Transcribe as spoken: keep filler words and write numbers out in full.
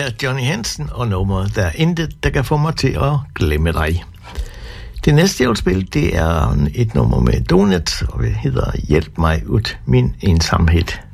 er Johnny Hansen og nummeret Der er intet, der kan få mig til at glemme dig. Det næste, jeg vil spille, det er et nummer med Donuts, og det hedder Hjælp mig ud min ensomhed.